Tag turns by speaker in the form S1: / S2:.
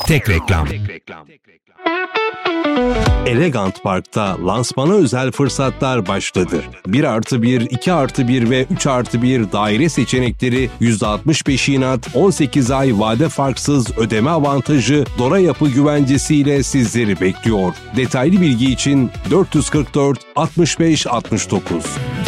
S1: Tek reklam.
S2: Elegant Park'ta lansmana özel fırsatlar başladı. 1+1, 2+1 ve 3+1 daire seçenekleri %65 inat, 18 ay vade farksız ödeme avantajı, Dora Yapı güvencesiyle sizleri bekliyor. Detaylı bilgi için 444 65 69.